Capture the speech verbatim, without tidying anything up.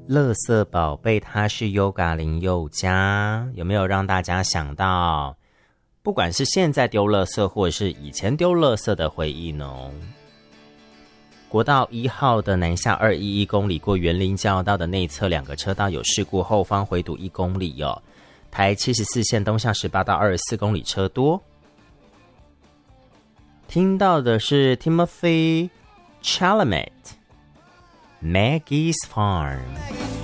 垃圾宝贝它是优嘎林宥嘉，有没有让大家想到不管是现在丢垃圾或者是以前丢垃圾的回忆呢？国道一号的南下二一一公里过园林交流道的内侧两个车道有事故，后方回堵一公里哦。台七十四线东向十八到二十四公里车多。听到的是 Timothy Chalamet Maggie's Farm。